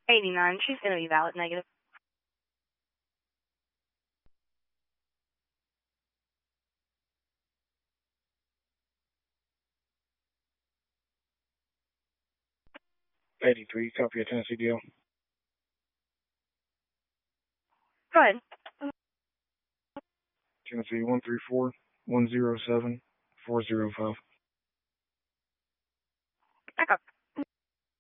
89. She's going to be valid negative. '83. Copy a Tennessee deal. Go ahead. Tennessee 134-107-405.